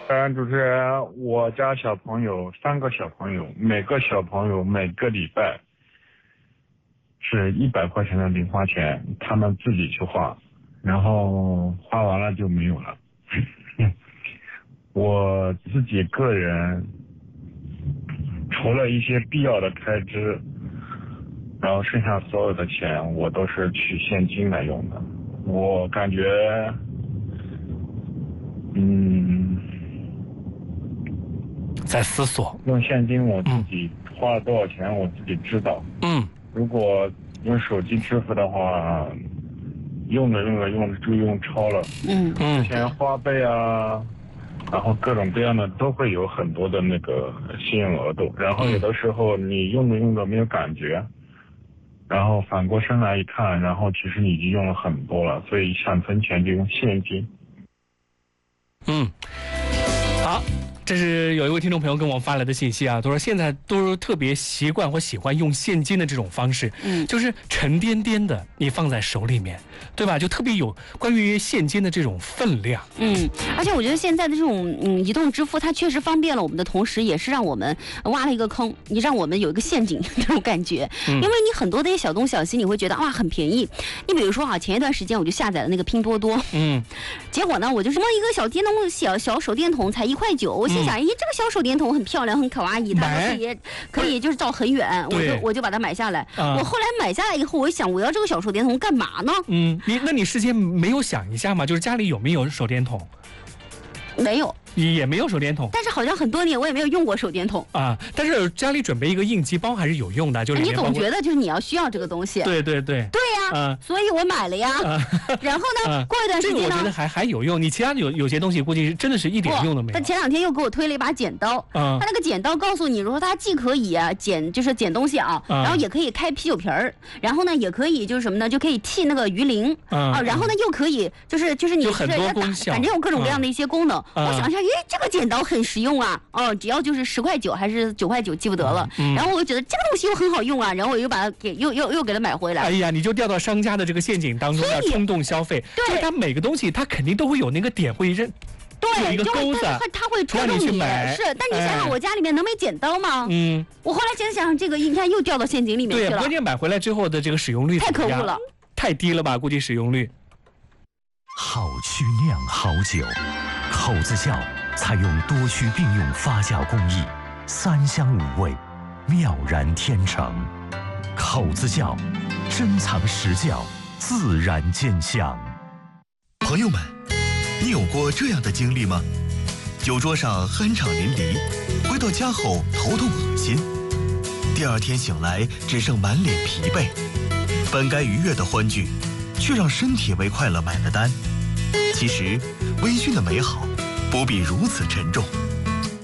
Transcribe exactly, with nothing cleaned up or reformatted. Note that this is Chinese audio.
嗯，主持人，我家小朋友三个小朋友，每个小朋友每个礼拜是一百块钱的零花钱，他们自己去花，然后花完了就没有了。我自己个人除了一些必要的开支，然后剩下所有的钱我都是取现金来用的。我感觉，嗯， 在思索， 用现金我自己花了多少钱我自己知道。 嗯， 如果用手机支付的话，用着用着用着就用超了。 嗯嗯之前花呗啊，然后各种各样的都会有很多的那个信用额度，然后有的时候你用着用着没有感觉，然后反过身来一看，然后其实你已经用了很多了，所以想存钱就用现金。 嗯，好。这是有一位听众朋友跟我发来的信息啊，他说现在都是特别习惯或喜欢用现金的这种方式， 嗯， 就是沉甸甸的你放在手里面，对吧？就特别有关于现金的这种分量。 嗯，而且我觉得现在的这种嗯移动支付，它确实方便了我们的同时，也是让我们挖了一个坑，你让我们有一个陷阱这种感觉。嗯，因为你很多的一些小东小西，你会觉得哇很便宜。你比如说哈，前一段时间我就下载了那个拼多多， 嗯， 结果呢，我就什么一个小电动小小手电筒才一块九，我心想，咦，这个小手电筒很漂亮，很可爱，它可以可以就是照很远，我就我就把它买下来。 啊、 我后来买下来以后，我想我要这个小手电筒干嘛呢？ 嗯，你那你事先没有想一下吗？就是家里有没有手电筒？ 没有。 也没有手电筒， 但是好像很多年我也没有用过手电筒啊。但是家里准备一个应急包还是有用的，就是你总觉得就是你要需要这个东西。 对对对。 对呀、啊，所以我买了呀。啊、然后呢、啊，过一段时间呢， 这个我觉得还还有用。你其他有有些东西估计真的是一点用都没有。 他前两天又给我推了一把剪刀， 啊， 他那个剪刀告诉你说它既可以啊剪就是剪东西啊，啊然后也可以开啤酒瓶儿，然后呢也可以就是什么呢，就可以剔那个鱼鳞啊，然后呢又可以就是就是你很多功效， 反正有各种各样的一些功能。 啊、 我想一下，咦，这个剪刀很实用啊，哦，只要就是十块九还是九块九，记不得了。 嗯、 然后我就觉得这个东西又很好用啊，然后我又把它给又又又给它买回来。 哎呀，你就掉到商家的这个陷阱当中，要冲动消费。 对， 它每个东西它肯定都会有那个点会扔。 对， 有一个钩子， 它会戳动你你。是，但你想想，我家里面能没剪刀吗？ 嗯， 我后来想想，这个你看又掉到陷阱里面去了。 对，关键买回来之后的这个使用率太可恶了， 太低了吧？估计使用率。 好曲酿好酒，口子窖采用多区并用发酵工艺，三香五味，妙然天成。口子窖，珍藏实窖，自然见香。 朋友们，你有过这样的经历吗？酒桌上酣畅淋漓，回到家后头痛恶心，第二天醒来只剩满脸疲惫，本该愉悦的欢聚，却让身体为快乐买了单。其实，微醺的美好不必如此沉重。